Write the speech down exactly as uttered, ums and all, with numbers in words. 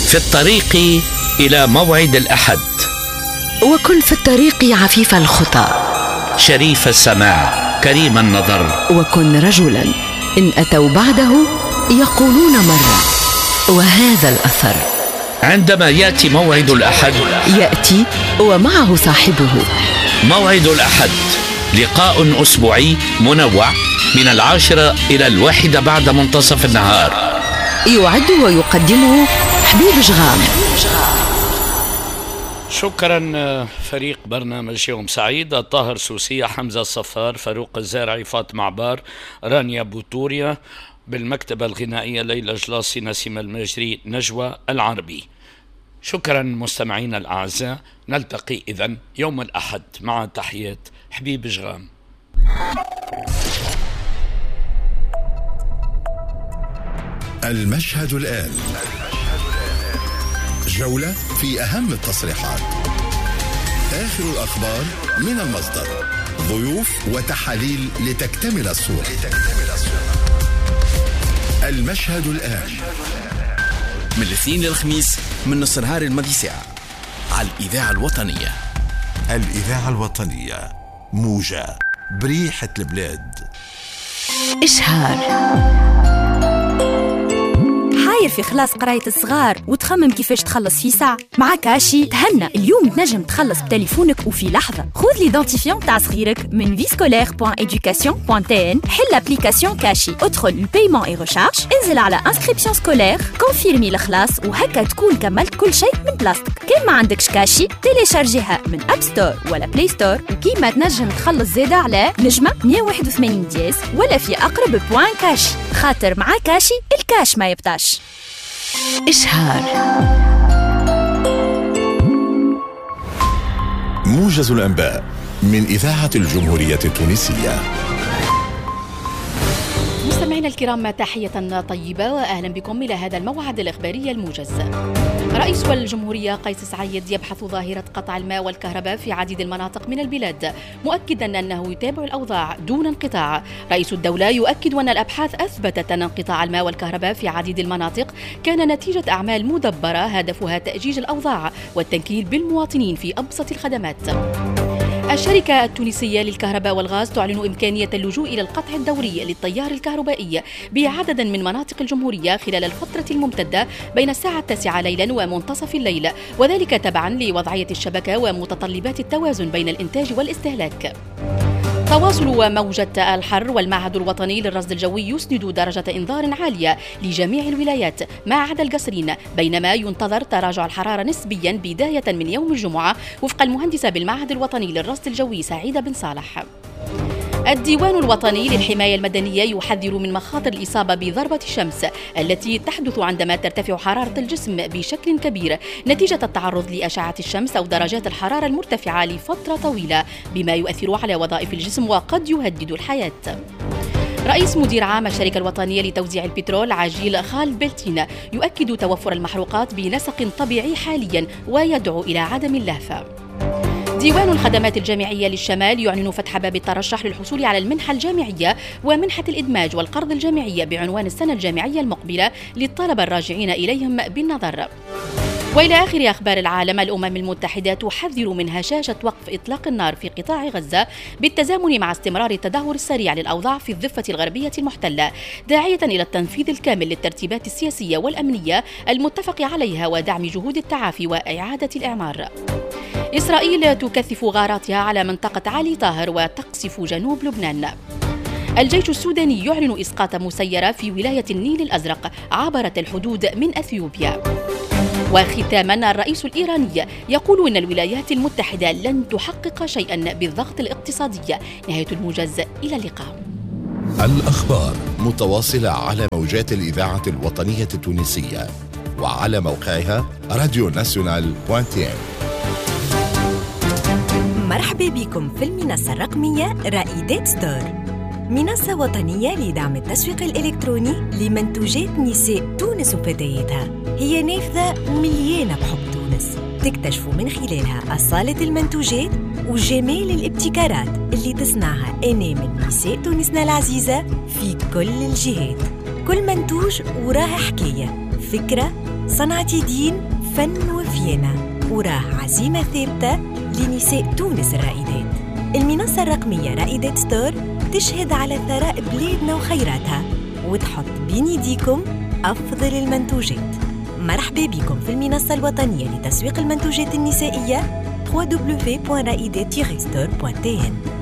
في الطريق إلى موعد الأحد. وكن في الطريق عفيف الخطى، شريف السماع، كريم النظر. وكن رجلا إن أتوا بعده يقولون مرة وهذا الأثر. عندما يأتي موعد الأحد يأتي ومعه صاحبه. موعد الأحد لقاء أسبوعي منوع من العاشرة إلى الواحدة بعد منتصف النهار. يعد ويقدمه حبيب جغام. شكرا فريق برنامج يوم سعيد: الطاهر سوسية، حمزة الصفار، فاروق الزارعي، فاطمة عبار، رانيا بوتوريا. بالمكتبة الغنائية ليلى جلاصي، نسيم المجري، نجوى العربي. شكرا مستمعينا الأعزاء، نلتقي إذن يوم الأحد مع تحيات حبيب جغام. المشهد الآن، جولة في أهم التصريحات، آخر الأخبار من المصدر، ضيوف وتحاليل لتكتمل الصورة. المشهد الآن من الاثنين للخميس من نص نهار الماضي ساعة على الإذاعة الوطنية. الإذاعة الوطنية، موجة بريحة البلاد. إشهار. حاير في خلاص قراية الصغار وتخمم كيفاش تخلص في ساعة؟ مع كاشي تهنى، اليوم تنجم تخلص بتليفونك وفي لحظة. خذ ليدنتيفيون تاع صغيرك من فيسكولير بوان إدوكاسيون بوان تي إن، حل أبليكاسيون كاشي، ادخل البايمون اي ريشارج، انزل على انسكريبسيون سكولير، كونفيرمي الخلاص، وهكا تكون كملت كل شيء من بلاصتك. كان ما عندكش كاشي تيليشارجيها من اب ستور ولا بلاي ستور، وكيما تنجم تخلص زيادة على نجمة مية وواحد وثمانين دياس ولا في أقرب بوان كاشي، خاطر مع كاشي الكاش ما يبطاش. إشهار. موجز الأنباء من إذاعة الجمهورية التونسية. مستمعينا الكرام، تحية طيبة وأهلا بكم إلى هذا الموعد الإخباري الموجز. رئيس الجمهورية قيس سعيد يبحث ظاهرة قطع الماء والكهرباء في عديد المناطق من البلاد، مؤكدا أنه يتابع الأوضاع دون انقطاع. رئيس الدولة يؤكد أن الأبحاث أثبتت أن انقطاع الماء والكهرباء في عديد المناطق كان نتيجة أعمال مدبرة هدفها تأجيج الأوضاع والتنكيل بالمواطنين في أبسط الخدمات. الشركة التونسية للكهرباء والغاز تعلن إمكانية اللجوء إلى القطع الدوري للتيار الكهربائي بعدد من مناطق الجمهورية خلال الفترة الممتدة بين الساعة التاسعة ليلا ومنتصف الليل، وذلك تبعا لوضعية الشبكة ومتطلبات التوازن بين الإنتاج والاستهلاك. تواصل موجة الحر، والمعهد الوطني للرصد الجوي يسند درجة إنذار عالية لجميع الولايات ما عدا القصرين، بينما ينتظر تراجع الحرارة نسبيا بداية من يوم الجمعة وفق المهندسة بالمعهد الوطني للرصد الجوي سعيدة بن صالح. الديوان الوطني للحماية المدنية يحذر من مخاطر الإصابة بضربة الشمس التي تحدث عندما ترتفع حرارة الجسم بشكل كبير نتيجة التعرض لأشعة الشمس أو درجات الحرارة المرتفعة لفترة طويلة، بما يؤثر على وظائف الجسم وقد يهدد الحياة. رئيس مدير عام الشركة الوطنية لتوزيع البترول عجيل خالد بلتين يؤكد توفر المحروقات بنسق طبيعي حاليا ويدعو إلى عدم اللهفة. ديوان الخدمات الجامعية للشمال يعلن فتح باب الترشح للحصول على المنحة الجامعية ومنحة الإدماج والقرض الجامعية بعنوان السنة الجامعية المقبلة للطلبة الراجعين إليهم بالنظر. وإلى آخر أخبار العالم، الأمم المتحدة تحذر من هشاشة وقف إطلاق النار في قطاع غزة بالتزامن مع استمرار التدهور السريع للأوضاع في الضفة الغربية المحتلة، داعية إلى التنفيذ الكامل للترتيبات السياسية والأمنية المتفق عليها ودعم جهود التعافي وإعادة الإعمار. إسرائيل تكثف غاراتها على منطقة علي طاهر وتقصف جنوب لبنان. الجيش السوداني يعلن إسقاط مسيرة في ولاية النيل الأزرق عبرت الحدود من أثيوبيا. وختاما، الرئيس الإيراني يقول إن الولايات المتحدة لن تحقق شيئا بالضغط الاقتصادي. نهاية الموجز، إلى اللقاء. الأخبار متواصلة على موجات الإذاعة الوطنية التونسية وعلى موقعها راديو ناسيونال بوان تي إن. مرحبا بكم في المنصة الرقمية رائدات ستور، منصة وطنية لدعم التسويق الإلكتروني لمنتوجات نساء تونس وفتياتها. هي نافذة مليانة بحب تونس، تكتشفوا من خلالها أصالة المنتوجات وجمال الابتكارات اللي تصنعها أنامل نساء تونسنا العزيزة في كل الجهات. كل منتوج وراها حكاية، فكرة، صنعة دين، فن وفينا، وراه عزيمة ثابتة لنساء تونس الرائدات. المنصة الرقمية رائدات ستور تشهد على ثراء بلادنا وخيراتها، وتحط بين يديكم أفضل المنتوجات. مرحبا بكم في المنصة الوطنية لتسويق المنتوجات النسائية دبليو دبليو دبليو دوت رائدات ستور دوت تي إن.